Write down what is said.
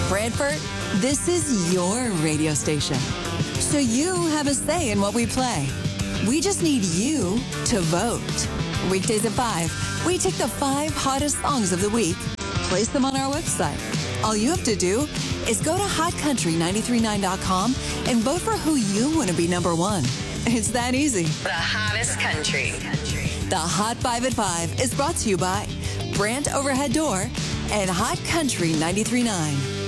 Brantford, this is your radio station. So you have a say in what we play. We just need you to vote. Weekdays at 5, we take the 5 hottest songs of the week, place them on our website. All you have to do is go to hotcountry939.com and vote for who you want to be number one. It's that easy. The hottest country. The Hot 5 at 5 is brought to you by Brant Overhead Door and Hot Country 93.9.